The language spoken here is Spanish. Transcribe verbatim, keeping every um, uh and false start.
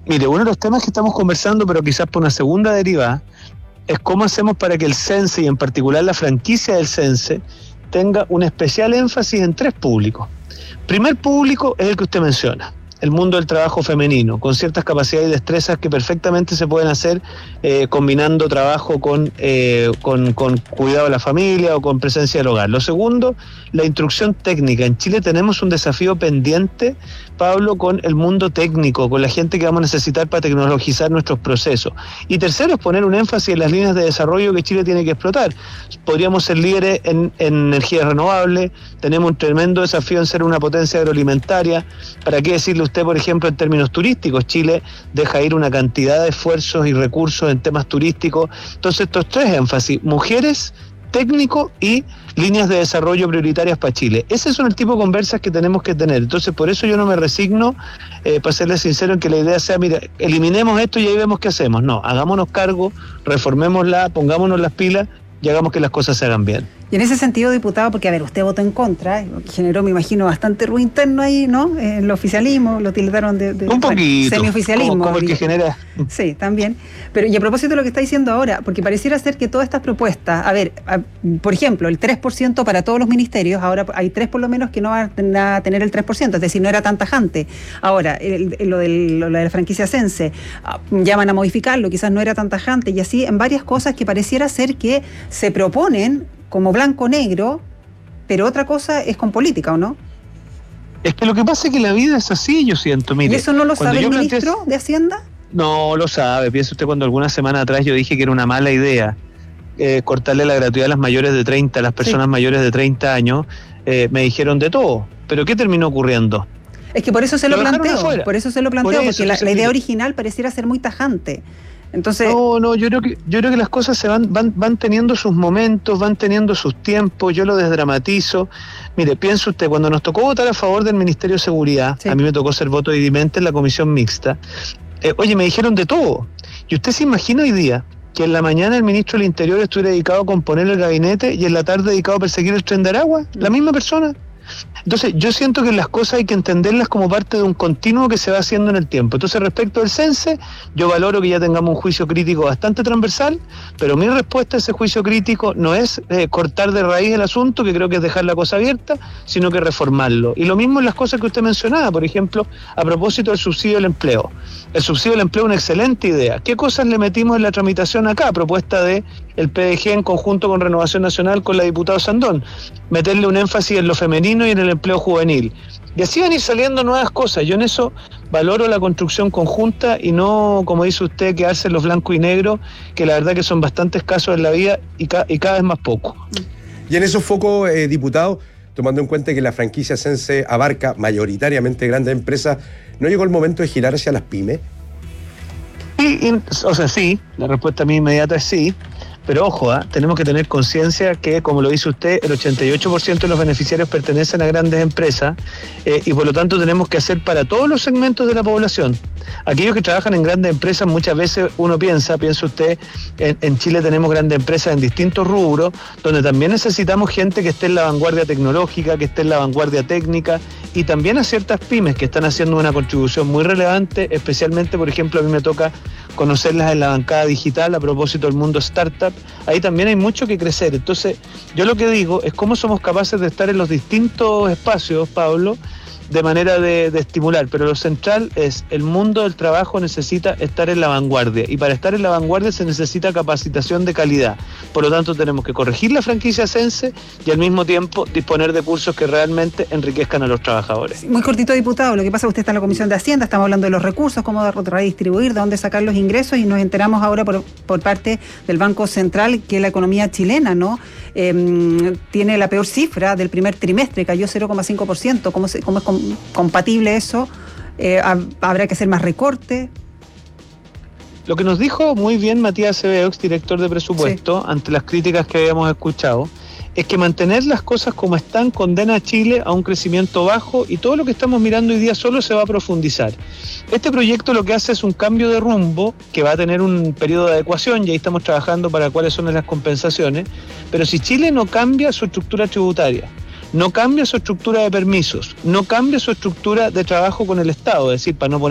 Mire, uno de los temas que estamos conversando, pero quizás por una segunda derivada, es cómo hacemos para que el Sense, y en particular la franquicia del Sense, tenga un especial énfasis en tres públicos. Primer público es el que usted menciona, el mundo del trabajo femenino, con ciertas capacidades y destrezas que perfectamente se pueden hacer eh, combinando trabajo con, eh, con, con cuidado de la familia o con presencia del hogar. Lo segundo, la instrucción técnica. En Chile tenemos un desafío pendiente, Pablo, con el mundo técnico, con la gente que vamos a necesitar para tecnologizar nuestros procesos. Y tercero, es poner un énfasis en las líneas de desarrollo que Chile tiene que explotar. Podríamos ser líderes en, en energías renovables, tenemos un tremendo desafío en ser una potencia agroalimentaria. ¿Para qué decirle usted, por ejemplo, en términos turísticos? Chile deja ir una cantidad de esfuerzos y recursos en temas turísticos. Entonces, estos tres énfasis: mujeres, técnico y líneas de desarrollo prioritarias para Chile. Ese son el tipo de conversas que tenemos que tener. Entonces, por eso yo no me resigno, eh, para serles sincero, en que la idea sea, mira, eliminemos esto y ahí vemos qué hacemos. No, hagámonos cargo, reformémosla, pongámonos las pilas y hagamos que las cosas se hagan bien. Y en ese sentido, diputado, porque a ver, usted votó en contra, generó, me imagino, bastante ruido interno ahí, ¿no? En el oficialismo, lo tildaron de, de un poquito, semioficialismo. Como, como el que genera. Sí, también. Pero y a propósito de lo que está diciendo ahora, porque pareciera ser que todas estas propuestas, a ver, a, por ejemplo, el tres por ciento para todos los ministerios, ahora hay tres por lo menos que no van a tener el tres por ciento, es decir, no era tan tajante. Ahora, el, el, lo, del, lo de la franquicia Sense, llaman a modificarlo, quizás no era tan tajante, y así en varias cosas que pareciera ser que se proponen como blanco-negro, pero otra cosa es con política, ¿o no? Es que lo que pasa es que la vida es así, yo siento, mire. ¿Y eso no lo sabe el planteé... ministro de Hacienda? No lo sabe. Piensa usted, cuando alguna semana atrás yo dije que era una mala idea eh, cortarle la gratuidad a las mayores de treinta, a las personas sí. mayores de treinta años, eh, me dijeron de todo. ¿Pero qué terminó ocurriendo? Es que por eso se lo, lo planteó, por eso se lo planteó, por porque la, la idea original pareciera ser muy tajante. Entonces, no, no, yo creo que yo creo que las cosas se van, van, van teniendo sus momentos, van teniendo sus tiempos. Yo lo desdramatizo. Mire, piensa usted, cuando nos tocó votar a favor del Ministerio de Seguridad, sí. a mí me tocó ser voto dirimente en la comisión mixta. Eh, oye, me dijeron de todo. Y usted se imagina hoy día que en la mañana el ministro del Interior estuviera dedicado a componer el gabinete y en la tarde dedicado a perseguir el Tren de Aragua, la misma persona. Entonces, yo siento que las cosas hay que entenderlas como parte de un continuo que se va haciendo en el tiempo. Entonces, respecto del Sense, yo valoro que ya tengamos un juicio crítico bastante transversal, pero mi respuesta a ese juicio crítico no es eh, cortar de raíz el asunto, que creo que es dejar la cosa abierta, sino que reformarlo. Y lo mismo en las cosas que usted mencionaba, por ejemplo, a propósito del subsidio del empleo. El subsidio del empleo es una excelente idea. ¿Qué cosas le metimos en la tramitación acá? A propuesta de el P D G en conjunto con Renovación Nacional, con la diputada Sandón. Meterle un énfasis en lo femenino y en el empleo juvenil. Y así van a ir saliendo nuevas cosas. Yo en eso valoro la construcción conjunta y no, como dice usted, quedarse en los blancos y negros, que la verdad que son bastante escasos en la vida y, ca- y cada vez más poco. Y en esos focos, eh, diputado, tomando en cuenta que la franquicia Sense abarca mayoritariamente grandes empresas, ¿no llegó el momento de girar hacia las pymes? Sí, y, o sea, sí, la respuesta mía inmediata es sí. Pero ojo, ¿eh? tenemos que tener conciencia que, como lo dice usted, el ochenta y ocho por ciento de los beneficiarios pertenecen a grandes empresas eh, y por lo tanto tenemos que hacer para todos los segmentos de la población. Aquellos que trabajan en grandes empresas, muchas veces uno piensa, piensa usted, en, en Chile tenemos grandes empresas en distintos rubros, donde también necesitamos gente que esté en la vanguardia tecnológica, que esté en la vanguardia técnica, y también a ciertas pymes que están haciendo una contribución muy relevante, especialmente, por ejemplo, a mí me toca conocerlas en la bancada digital a propósito del mundo startup. Ahí también hay mucho que crecer. Entonces, yo lo que digo es cómo somos capaces de estar en los distintos espacios, Pablo, de manera de, de estimular, pero lo central es el mundo del trabajo necesita estar en la vanguardia, y para estar en la vanguardia se necesita capacitación de calidad. Por lo tanto, tenemos que corregir la franquicia Sense y al mismo tiempo disponer de cursos que realmente enriquezcan a los trabajadores. Muy cortito, diputado, lo que pasa es que usted está en la Comisión de Hacienda, estamos hablando de los recursos, cómo redistribuir, de dónde sacar los ingresos, y nos enteramos ahora por, por parte del Banco Central que la economía chilena, ¿no? Eh, tiene la peor cifra del primer trimestre, cayó cero coma cinco por ciento. ¿Cómo, se, cómo es com- compatible eso? Eh, ¿Habrá que hacer más recorte? Lo que nos dijo muy bien Matías Acevedo, ex director de presupuesto, sí. ante las críticas que habíamos escuchado, es que mantener las cosas como están condena a Chile a un crecimiento bajo, y todo lo que estamos mirando hoy día solo se va a profundizar. Este proyecto lo que hace es un cambio de rumbo que va a tener un periodo de adecuación, y ahí estamos trabajando para cuáles son las compensaciones, pero si Chile no cambia su estructura tributaria, no cambia su estructura de permisos, no cambia su estructura de trabajo con el Estado, es decir, para no poner